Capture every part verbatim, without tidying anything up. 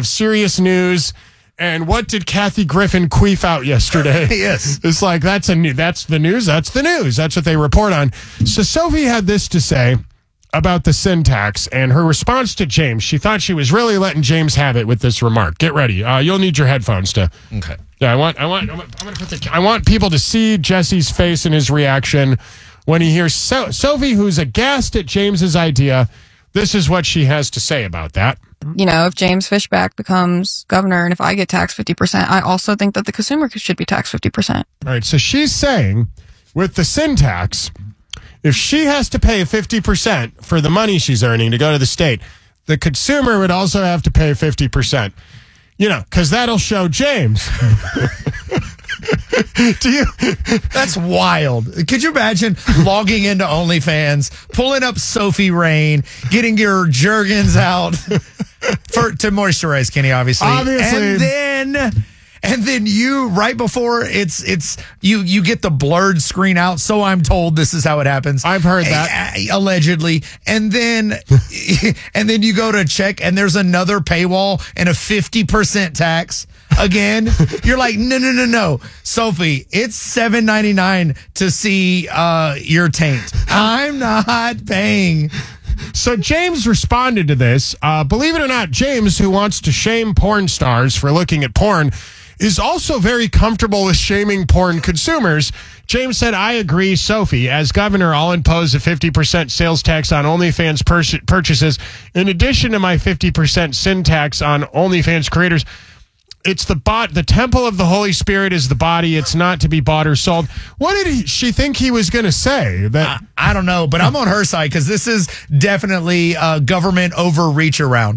of serious news. And what did Kathy Griffin queef out yesterday? Yes. It's like, that's a new, that's the news. That's the news. That's what they report on. So Sophie had this to say about the sin tax and her response to James. She thought she was really letting James have it with this remark. Get ready. Uh, you'll need your headphones to. Okay. Yeah, I want, I want, I'm going to put the, I want people to see Jesse's face and his reaction when he hears so- Sophie, who's aghast at James's idea. This is what she has to say about that. You know, if James Fishback becomes governor and if I get taxed fifty percent, I also think that the consumer should be taxed fifty percent. All right. So she's saying with the sin tax, if she has to pay fifty percent for the money she's earning to go to the state, the consumer would also have to pay fifty percent. You know, because that'll show James. Do you? That's wild. Could you imagine logging into OnlyFans, pulling up Sophie Rain, getting your Jergens out for to moisturize Kenny, obviously, obviously, and then. And then you, right before it's, it's, you, you get the blurred screen out. So I'm told this is how it happens. I've heard that. A- allegedly. And then, and then you go to check and there's another paywall and a fifty percent tax again. You're like, no, no, no, no. Sophie, it's seven ninety-nine to see, uh, your taint. I'm not paying. So James responded to this. Uh, believe it or not, James, who wants to shame porn stars for looking at porn, is also very comfortable with shaming porn consumers. James said, I agree, Sophie. As governor, I'll impose a fifty percent sales tax on OnlyFans pur- purchases. In addition to my fifty percent sin tax on OnlyFans creators, it's the bot. The temple of the Holy Spirit is the body. It's not to be bought or sold. What did he, she think he was going to say? That I, I don't know, but I'm on her side because this is definitely a government overreach around.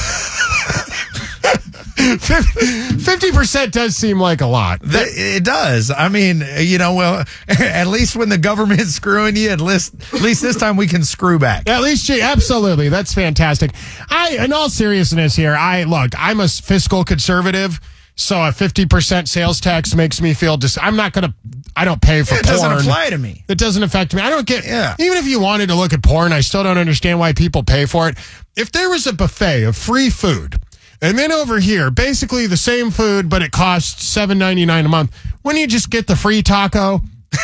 fifty percent does seem like a lot. It does. I mean, you know, well, at least when the government's screwing you, at least, at least this time we can screw back. At least, she, absolutely. That's fantastic. I, in all seriousness here, I look, I'm a fiscal conservative, so a fifty percent sales tax makes me feel dis- I'm not going to, I don't pay for it porn. It doesn't apply to me. It doesn't affect me. I don't get, yeah. Even if you wanted to look at porn, I still don't understand why people pay for it. If there was a buffet of free food, and then over here, basically the same food, but it costs seven ninety-nine a month. Wouldn't you just get the free taco?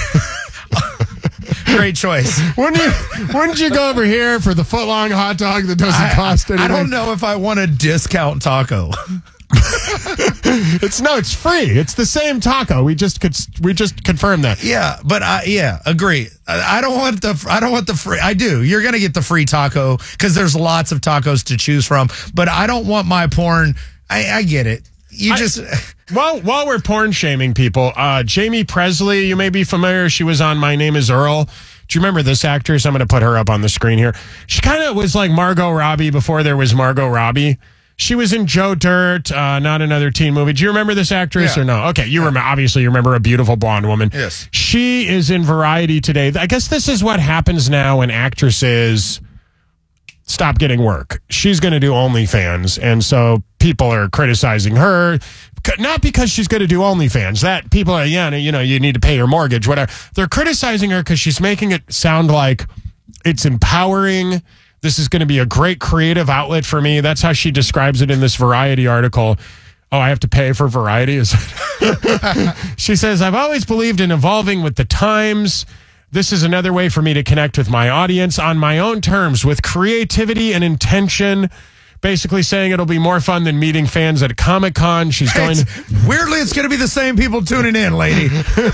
Great choice. Wouldn't you? Wouldn't you go over here for the foot-long hot dog that doesn't I, cost anything? I don't know if I want a discount taco. It's no, it's free. It's the same taco. We just could, we just confirmed that. Yeah, but I, yeah, agree. I, I don't want the, I don't want the free. I do. You're gonna get the free taco because there's lots of tacos to choose from. But I don't want my porn. I, I get it. You I, just. While while we're porn shaming people, uh, Jamie Presley, you may be familiar. She was on My Name Is Earl. Do you remember this actress? I'm going to put her up on the screen here. She kind of was like Margot Robbie before there was Margot Robbie. She was in Joe Dirt, uh, not another teen movie. Do you remember this actress yeah. or no? Okay, you yeah. remember. Obviously, you remember A Beautiful Blonde Woman. Yes. She is in Variety today. I guess this is what happens now when actresses stop getting work. She's going to do OnlyFans, and so people are criticizing her. Not because she's going to do OnlyFans. That people are, yeah, you know, you need to pay your mortgage, whatever. They're criticizing her because she's making it sound like it's empowering. This is going to be a great creative outlet for me. That's how she describes it in this Variety article. Oh, I have to pay for Variety? She says, I've always believed in evolving with the times. This is another way for me to connect with my audience on my own terms with creativity and intention. Basically saying it'll be more fun than meeting fans at a Comic-Con. She's going to... Weirdly, it's going to be the same people tuning in, lady.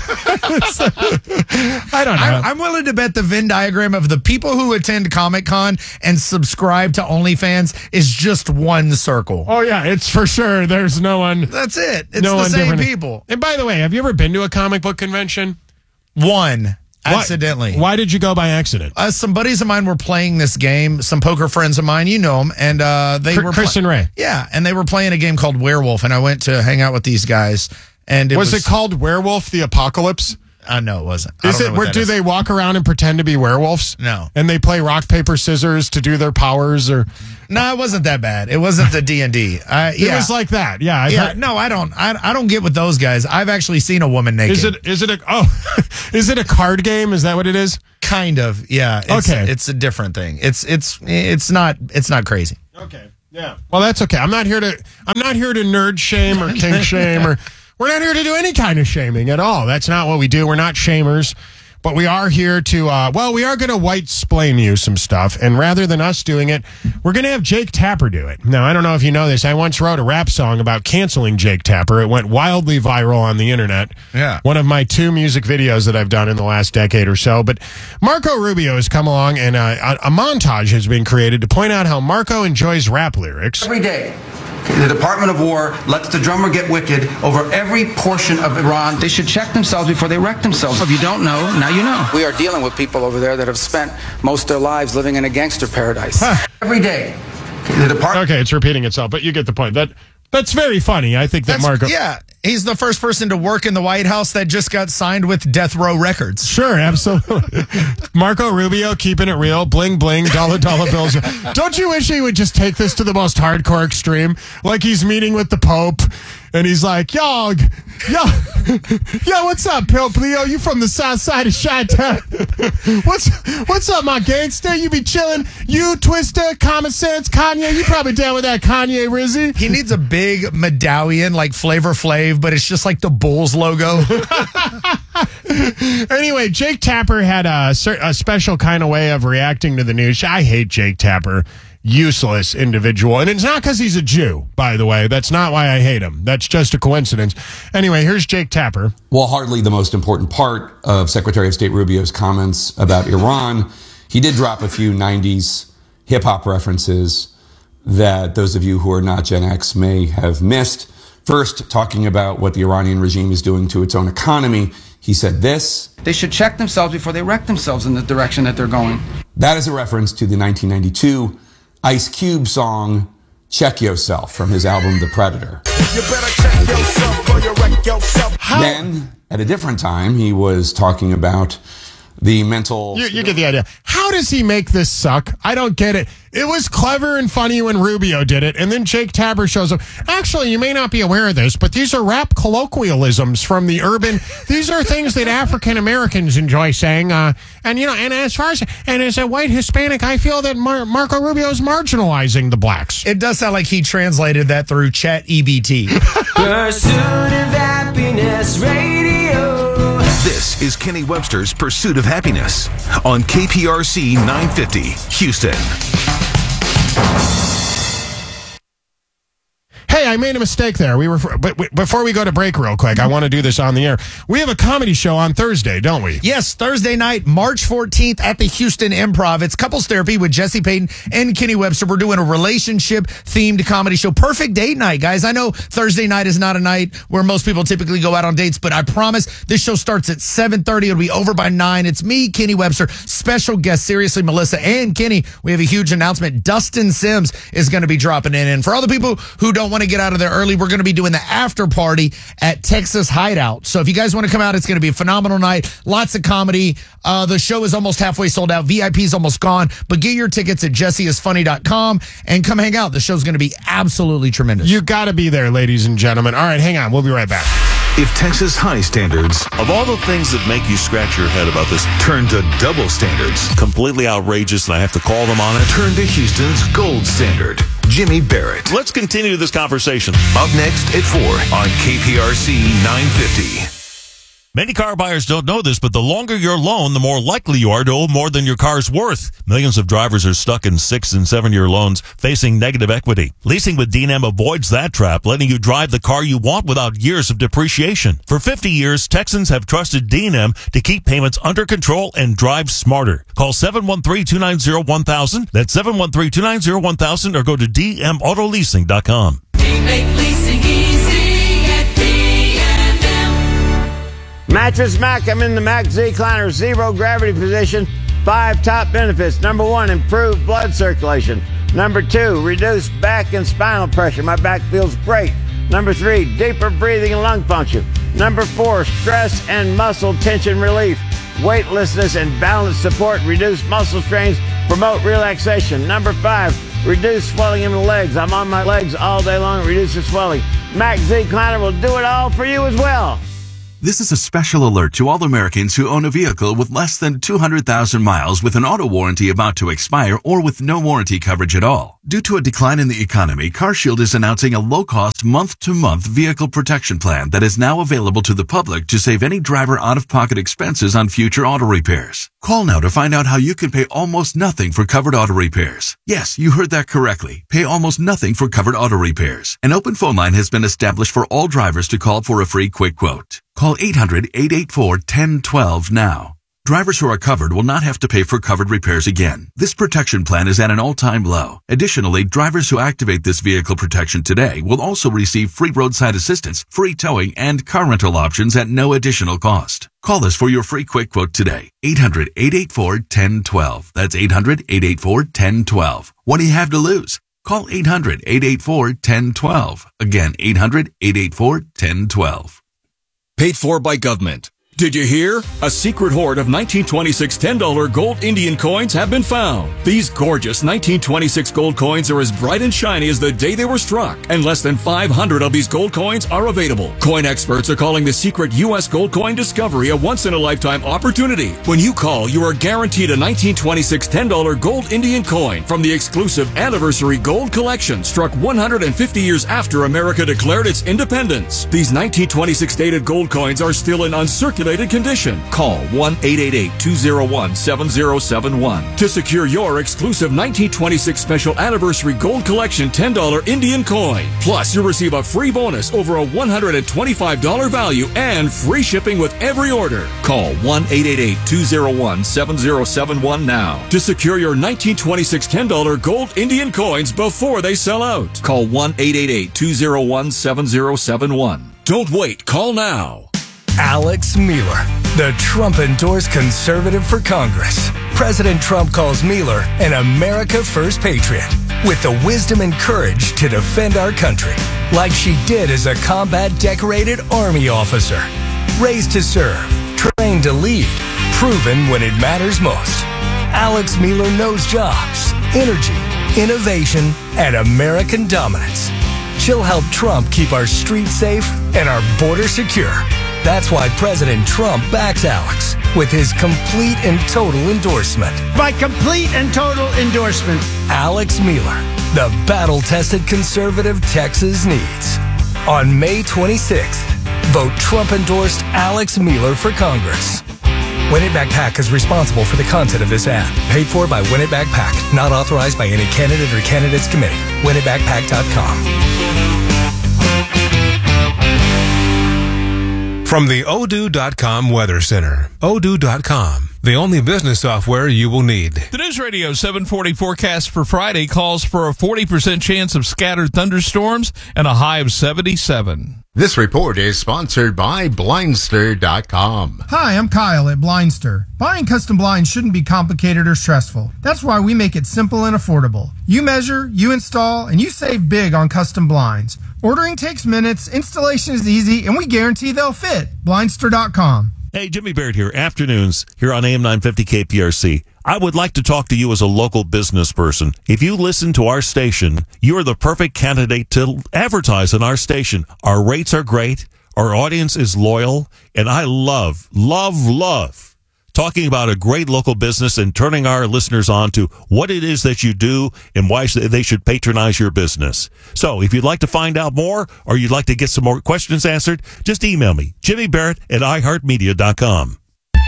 I don't know. I, I'm willing to bet the Venn diagram of the people who attend Comic-Con and subscribe to OnlyFans is just one circle. Oh, yeah, it's for sure. There's no one... That's it. It's no the same different. people. And by the way, have you ever been to a comic book convention? One. Accidentally. Why, why did you go by accident? Uh, some buddies of mine were playing this game. Some poker friends of mine, you know them, and uh, they Chris, were Chris and Ray. Yeah, and they were playing a game called Werewolf, and I went to hang out with these guys. And it was, was it called Werewolf the Apocalypse? Uh, no, it wasn't. I is don't it know where what do is. they walk around and pretend to be werewolves? No. And they play rock paper scissors to do their powers, or no, it wasn't that bad. It wasn't the D and D. Uh, yeah. It was like that. Yeah. I've yeah. heard. No, I don't. I, I don't get with those guys. I've actually seen a woman naked. Is it? Is it a? Oh, is it a card game? Is that what it is? Kind of. Yeah. It's, okay. It's a different thing. It's it's it's not it's not crazy. Okay. Yeah. Well, that's okay. I'm not here to I'm not here to nerd shame or kink shame or we're not here to do any kind of shaming at all. That's not what we do. We're not shamers. But we are here to, uh, well, we are going to white-splain you some stuff. And rather than us doing it, we're going to have Jake Tapper do it. Now, I don't know if you know this. I once wrote a rap song about canceling Jake Tapper. It went wildly viral on the internet. Yeah. One of my two music videos that I've done in the last decade or so. But Marco Rubio has come along, and uh, a, a montage has been created to point out how Marco enjoys rap lyrics. Every day, the Department of War lets the drummer get wicked over every portion of Iran. They should check themselves before they wreck themselves. If you don't know, now you know. We are dealing with people over there that have spent most of their lives living in a gangster paradise. Huh. Every day, the Department... Okay, it's repeating itself, but you get the point. That That's very funny. I think that That's, Marco... Yeah, he's the first person to work in the White House that just got signed with Death Row Records. Sure, absolutely. Marco Rubio keeping it real, bling bling, dollar dollar bills. Don't you wish he would just take this to the most hardcore extreme? Like he's meeting with the Pope, and he's like, yo, yo, yo, what's up, Pope Leo? You from the south side of Chi-Town? what's, what's up, my gangster? You be chilling? You, Twister, Common Sense, Kanye? You probably down with that Kanye, Rizzy? He needs a big medallion like Flavor Flav, but it's just like the Bulls logo. Anyway, Jake Tapper had a, a special kind of way of reacting to the news. I hate Jake Tapper. Useless individual. And it's not because he's a Jew, by the way. That's not why I hate him. That's just a coincidence. Anyway, here's Jake Tapper. Well, hardly the most important part of Secretary of State Rubio's comments about Iran. He did drop a few nineties hip-hop references that those of you who are not Gen X may have missed. First, talking about what the Iranian regime is doing to its own economy, he said this. They should check themselves before they wreck themselves in the direction that they're going. That is a reference to the nineteen ninety-two Ice Cube song, Check Yourself, from his album The Predator. You better check yourself or you wreck yourself. How? Then, at a different time, he was talking about the mental... You, you get the idea. How does he make this suck? I don't get it. It was clever and funny when Rubio did it, and then Jake Tapper shows up. Actually, you may not be aware of this, but these are rap colloquialisms from the urban... These are things that African Americans enjoy saying. Uh, and, you know, and as far as... And as a white Hispanic, I feel that Mar- Marco Rubio is marginalizing the blacks. It does sound like he translated that through Chat E B T. Pursuit of Happiness Radio. This is Kenny Webster's Pursuit of Happiness on K P R C nine fifty, Houston. Hey, I made a mistake there. We were, but before we go to break real quick, I want to do this on the air. We have a comedy show on Thursday, don't we? Yes, Thursday night, March fourteenth at the Houston Improv. It's Couples Therapy with Jesse Payton and Kenny Webster. We're doing a relationship-themed comedy show. Perfect date night, guys. I know Thursday night is not a night where most people typically go out on dates, but I promise this show starts at seven thirty. It'll be over by nine. It's me, Kenny Webster, special guest, seriously, Melissa and Kenny. We have a huge announcement. Dustin Sims is going to be dropping in. And for all the people who don't want to get out of there early, we're going to be doing the after party at Texas Hideout. So if you guys want to come out, it's going to be a phenomenal night. Lots of comedy. Uh, the show is almost halfway sold out. V I P is almost gone. But get your tickets at jesse is funny dot com and come hang out. The show's going to be absolutely tremendous. You got to be there, ladies and gentlemen. All right, hang on. We'll be right back. If Texas high standards, of all the things that make you scratch your head about this, turn to double standards, completely outrageous, and I have to call them on it, turn to Houston's gold standard, Jimmy Barrett. Let's continue this conversation. Up next at four on K P R C nine fifty. Many car buyers don't know this, but the longer your loan, the more likely you are to owe more than your car's worth. Millions of drivers are stuck in six and seven year loans, facing negative equity. Leasing with D N M avoids that trap, letting you drive the car you want without years of depreciation. For fifty years, Texans have trusted D N M to keep payments under control and drive smarter. Call seven one three, two nine zero, one thousand. That's seven one three, two nine zero, one thousand or go to d m auto leasing dot com. We make leasing easy at D and M. Mattress Mac, I'm in the Mac Z-Cliner zero gravity position. Five top benefits. Number one, improved blood circulation. Number two, reduced back and spinal pressure. My back feels great. Number three, deeper breathing and lung function. Number four, stress and muscle tension relief. Weightlessness and balance support, reduce muscle strains, promote relaxation. Number five, reduce swelling in the legs. I'm on my legs all day long, it reduces swelling. Mac Z-Cliner will do it all for you as well. This is a special alert to all Americans who own a vehicle with less than two hundred thousand miles with an auto warranty about to expire or with no warranty coverage at all. Due to a decline in the economy, CarShield is announcing a low-cost month-to-month vehicle protection plan that is now available to the public to save any driver out-of-pocket expenses on future auto repairs. Call now to find out how you can pay almost nothing for covered auto repairs. Yes, you heard that correctly. Pay almost nothing for covered auto repairs. An open phone line has been established for all drivers to call for a free quick quote. Call eight hundred, eight eight four, one zero one two now. Drivers who are covered will not have to pay for covered repairs again. This protection plan is at an all-time low. Additionally, drivers who activate this vehicle protection today will also receive free roadside assistance, free towing, and car rental options at no additional cost. Call us for your free quick quote today. eight hundred, eight eight four, one zero one two. That's eight hundred, eight eight four, one zero one two. What do you have to lose? Call eight hundred, eight eight four, one zero one two. Again, eight hundred, eight eight four, one zero one two. Paid for by government. Did you hear? A secret hoard of nineteen twenty-six ten dollar gold Indian coins have been found. These gorgeous nineteen twenty-six gold coins are as bright and shiny as the day they were struck, and less than five hundred of these gold coins are available. Coin experts are calling the secret U S gold coin discovery a once-in-a-lifetime opportunity. When you call, you are guaranteed a nineteen twenty-six ten dollar gold Indian coin from the exclusive Anniversary Gold Collection, struck one hundred fifty years after America declared its independence. These nineteen twenty-six dated gold coins are still in uncirculated condition. Call one eight eight eight, two zero one, seven zero seven one to secure your exclusive nineteen twenty-six Special Anniversary Gold Collection ten dollar Indian coin. Plus, you'll receive a free bonus over a one hundred twenty-five dollar value and free shipping with every order. Call one eight eight eight, two zero one, seven zero seven one now to secure your nineteen twenty-six ten dollar gold Indian coins before they sell out. Call one eight eight eight, two zero one, seven zero seven one. Don't wait. Call now. Alex Mueller, the Trump-endorsed conservative for Congress. President Trump calls Mueller an America First patriot with the wisdom and courage to defend our country, like she did as a combat-decorated Army officer. Raised to serve, trained to lead, proven when it matters most. Alex Mueller knows jobs, energy, innovation, and American dominance. She'll help Trump keep our streets safe and our border secure. That's why President Trump backs Alex with his complete and total endorsement. My complete and total endorsement. Alex Mueller, the battle-tested conservative Texas needs. On May twenty-sixth, vote Trump-endorsed Alex Mueller for Congress. Win It Back PAC is responsible for the content of this ad. Paid for by Win It Back PAC. Not authorized by any candidate or candidates committee. win it back pac dot com. From the odoo dot com Weather Center. odoo dot com, the only business software you will need. The News Radio seven forty forecast for Friday calls for a forty percent chance of scattered thunderstorms and a high of seventy-seven. This report is sponsored by Blindster dot com. Hi, I'm Kyle at Blindster. Buying custom blinds shouldn't be complicated or stressful. That's why we make it simple and affordable. You measure, you install, and you save big on custom blinds. Ordering takes minutes, installation is easy, and we guarantee they'll fit. Blindster dot com. Hey, Jimmy Barrett here. Afternoons here on A M nine fifty K P R C. I would like to talk to you as a local business person. If you listen to our station, you are the perfect candidate to advertise on our station. Our rates are great. Our audience is loyal. And I love, love, love talking about a great local business and turning our listeners on to what it is that you do and why they should patronize your business. So if you'd like to find out more or you'd like to get some more questions answered, just email me, Jimmy Barrett at i heart media dot com.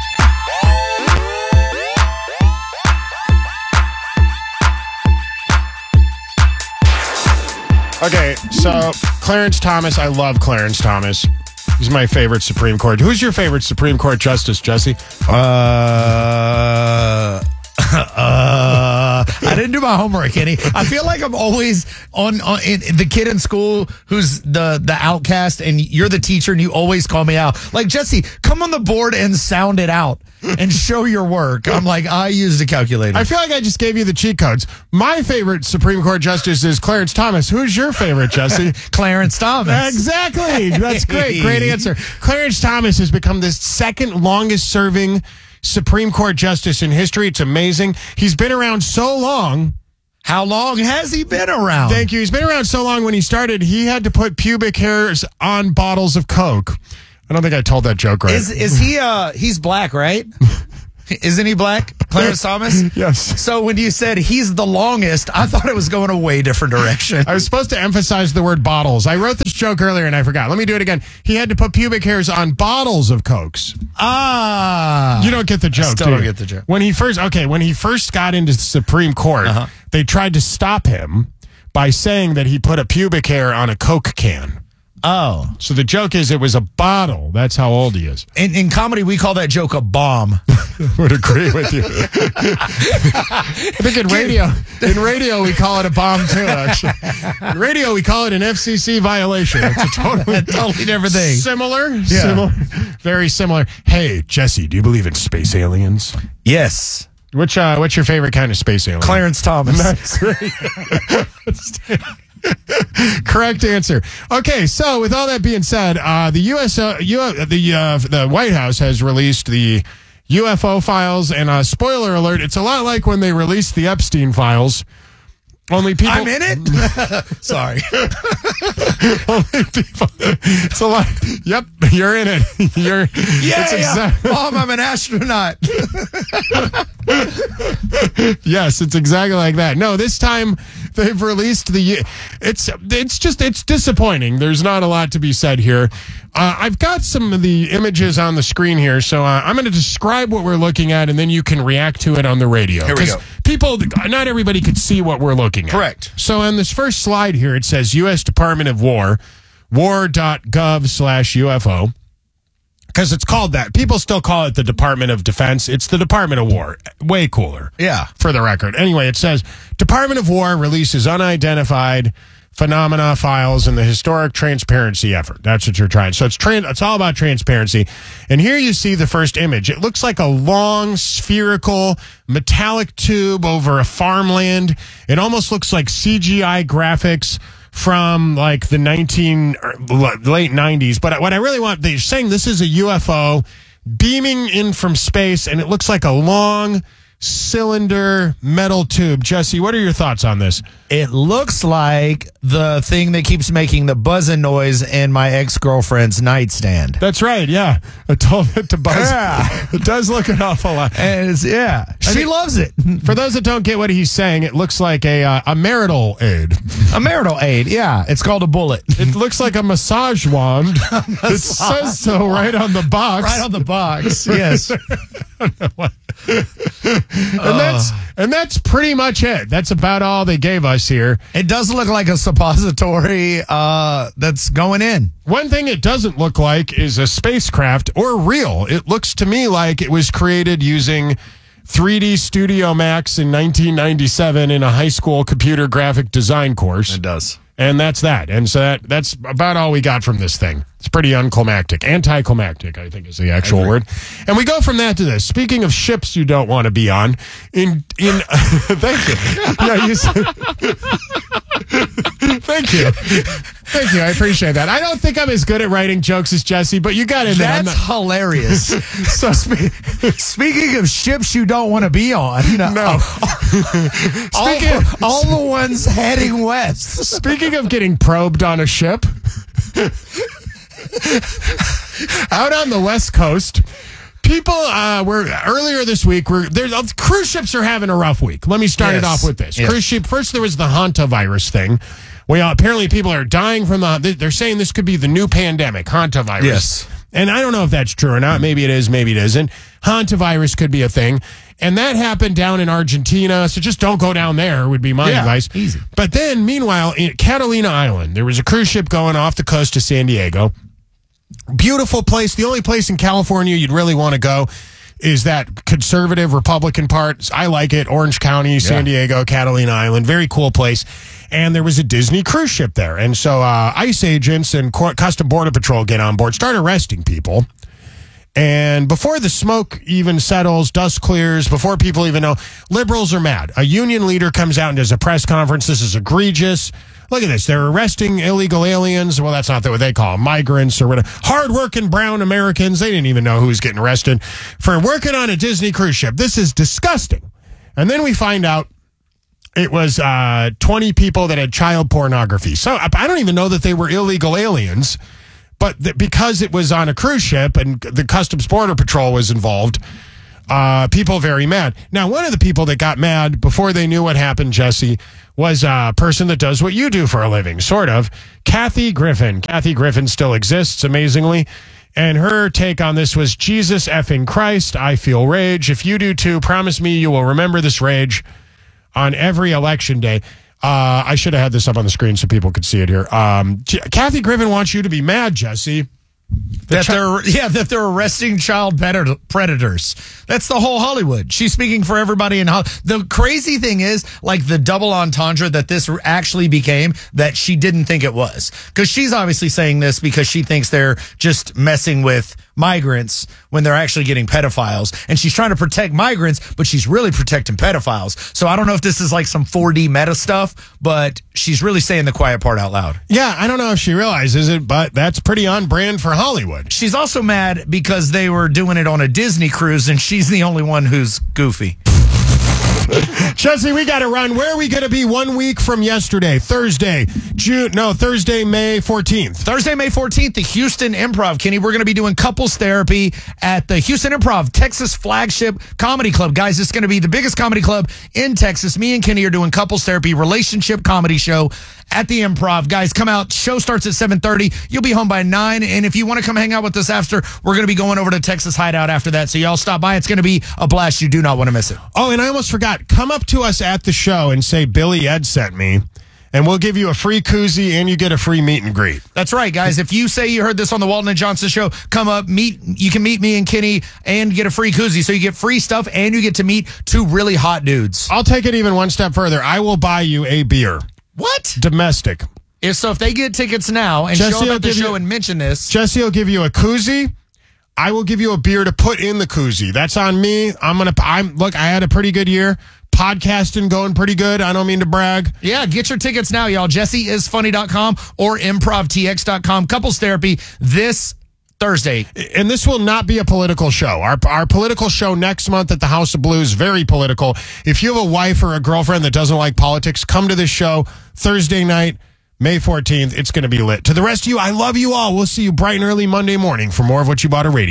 Okay, so Clarence Thomas, I love Clarence Thomas. He's my favorite Supreme Court. Who's your favorite Supreme Court justice, Jesse? Uh, uh, I didn't do my homework, Kenny. I feel like I'm always on, on in, the kid in school who's the, the outcast, and you're the teacher, and you always call me out. Like, Jesse, come on the board and sound it out and show your work. I'm like, I used a calculator. I feel like I just gave you the cheat codes. My favorite Supreme Court justice is Clarence Thomas. Who's your favorite, Jesse? Clarence Thomas. Exactly. That's great. Great answer. Clarence Thomas has become the second longest serving Supreme Court justice in history. It's amazing. He's been around so long. How long has he been around? Thank you. He's been around so long. When he started, he had to put pubic hairs on bottles of Coke. I don't think I told that joke right. Is is he uh he's black, right? Isn't he black? Clarence Thomas? Yes. So when you said he's the longest, I thought it was going a way different direction. I was supposed to emphasize the word bottles. I wrote this joke earlier and I forgot. Let me do it again. He had to put pubic hairs on bottles of Cokes. Ah. You don't get the joke, I still do don't you? get the joke. When he first, okay, when he first got into the Supreme Court, Uh-huh. they tried to stop him by saying that he put a pubic hair on a Coke can. Oh. So the joke is it was a bottle. That's how old he is. In, in comedy, we call that joke a bomb. Would agree with you. I think in radio, in radio we call it a bomb too. Actually, in radio we call it an F C C violation. It's a totally, totally different thing. Similar, Yeah. similar, very similar. Hey, Jesse, do you believe in space aliens? Yes. Which, uh, what's your favorite kind of space alien? Clarence Thomas. That's great. Correct answer. Okay, so with all that being said, uh, the U S uh, U, the uh, the White House has released the U F O files, and uh, spoiler alert, it's a lot like when they released the Epstein files. Only people. I'm in it. Sorry. Only people. It's a lot. Yep, you're in it. You're. Yeah, it's yeah. exact- Mom, I'm an astronaut. Yes, it's exactly like that. No, this time they've released the. It's it's just it's disappointing. There's not a lot to be said here. Uh, I've got some of the images on the screen here, so uh, I'm going to describe what we're looking at, and then you can react to it on the radio. Here we 'Cause go. People, not everybody could see what we're looking at. Correct. So on this first slide here, it says U S Department of War, war.gov slash UFO. Because it's called that. People still call it the Department of Defense. It's the Department of War. Way cooler. Yeah. For the record. Anyway, it says Department of War releases unidentified phenomena files in the historic transparency effort. That's what you're trying. So it's tran- it's all about transparency. And here you see the first image. It looks like a long spherical metallic tube over a farmland. It almost looks like C G I graphics from like the nineteen or late nineties. But what I really want, they're saying this is a U F O beaming in from space, and it looks like a long cylinder metal tube. Jesse, what are your thoughts on this? It looks like the thing that keeps making the buzzing noise in my ex-girlfriend's nightstand. That's right, yeah. I told it to buzz. Yeah. It does look an awful lot. And it's, yeah, I she mean, loves it. For those that don't get what he's saying, it looks like a uh, a marital aid. A marital aid, yeah. It's called a bullet. It looks like a massage wand. It says so right on the box. Right on the box, yes. and that's and that's pretty much it. That's about all they gave us here. It does look like a suppository uh, that's going in. One thing it doesn't look like is a spacecraft or real. It looks to me like it was created using three D Studio Max in nineteen ninety-seven in a high school computer graphic design course. It does. And that's that. And so that, that's about all we got from this thing. It's pretty unclimactic. Anticlimactic, I think is the actual word. And we go from that to this. Speaking of ships you don't want to be on, in, in, thank you. Yeah, you said, thank you. Thank you. I appreciate that. I don't think I'm as good at writing jokes as Jesse, but you got to admit, I'm That's not- hilarious. So Spe- speaking of ships you don't want to be on, No. all, Speaking- all the ones heading west. Speaking of getting probed on a ship, out on the West Coast, people uh, were earlier this week. Were there? Uh, cruise ships are having a rough week. Let me start it Yes. off with this. Yes. Cruise ship. First, there was the hantavirus thing. Well, apparently people are dying from the. They're saying this could be the new pandemic, hantavirus. Yes. And I don't know if that's true or not. Maybe it is. Maybe it isn't. Hantavirus could be a thing. And that happened down in Argentina. So just don't go down there would be my Yeah, advice. easy. But then, meanwhile, in Catalina Island, there was a cruise ship going off the coast of San Diego. Beautiful place. The only place in California you'd really want to go is that conservative Republican part. I like it. Orange County, San Diego, Catalina Island. Very cool place. And there was a Disney cruise ship there. And so uh, ICE agents and Co- Custom Border Patrol get on board, start arresting people. And before the smoke even settles, dust clears, before people even know, liberals are mad. A union leader comes out and does a press conference. This is egregious. Look at this. They're arresting illegal aliens. Well, that's not what they call them. Migrants or whatever. Hardworking brown Americans. They didn't even know who was getting arrested for working on a Disney cruise ship. This is disgusting. And then we find out it was uh, twenty people that had child pornography. So I don't even know that they were illegal aliens. But th- because it was on a cruise ship and the Customs Border Patrol was involved, Uh, people very mad. Now, one of the people that got mad before they knew what happened, Jesse, was a person that does what you do for a living, sort of. Kathy Griffin. Kathy Griffin still exists, amazingly. And her take on this was, Jesus effing Christ, I feel rage. If you do too, promise me you will remember this rage on every election day. Uh, I should have had this up on the screen so people could see it here. Um, J- Kathy Griffin wants you to be mad, Jesse. That they're yeah that they're arresting child predators. That's the whole Hollywood. She's speaking for everybody in Hollywood. The crazy thing is, like, the double entendre that this actually became, that she didn't think it was, because she's obviously saying this because she thinks they're just messing with migrants when they're actually getting pedophiles, and she's trying to protect migrants, but she's really protecting pedophiles. So I don't know if this is like some four D meta stuff, but she's really saying the quiet part out loud. Yeah, I don't know if she realizes it, but that's pretty on brand for Hollywood. She's also mad because they were doing it on a Disney cruise, and she's the only one who's goofy. Jesse, we got to run. Where are we going to be one week from yesterday? Thursday, June, no, Thursday, May fourteenth. Thursday, May fourteenth, the Houston Improv. Kenny, we're going to be doing couples therapy at the Houston Improv, Texas flagship comedy club. Guys, it's going to be the biggest comedy club in Texas. Me and Kenny are doing couples therapy, relationship comedy show at the Improv. Guys, come out. Show starts at seven thirty. You'll be home by nine. And if you want to come hang out with us after, we're going to be going over to Texas Hideout after that. So y'all stop by. It's going to be a blast. You do not want to miss it. Oh, and I almost forgot. Come up to us at the show and say Billy Ed sent me, and we'll give you a free koozie and you get a free meet and greet. That's right, guys. If you say you heard this on the Walton and Johnson show, come up, meet. You can meet me and Kenny and get a free koozie. So you get free stuff and you get to meet two really hot dudes. I'll take it even one step further. I will buy you a beer. What? Domestic. If so, if they get tickets now and Jesse show up will at the give show you- and mention this, Jesse will give you a koozie. I will give you a beer to put in the koozie. That's on me. I'm gonna. I'm look. I had a pretty good year. Podcasting going pretty good. I don't mean to brag. yeah, get your tickets now, y'all. Jesse is funny dot com or improv t x dot com. Couples therapy this Thursday. And this will not be a political show. Our our political show next month at the House of Blues, very political. If you have a wife or a girlfriend that doesn't like politics, come to this show Thursday night, May fourteenth. It's going to be lit. To the rest of you, I love you all. We'll see you bright and early Monday morning for more of What You Bought a Radio.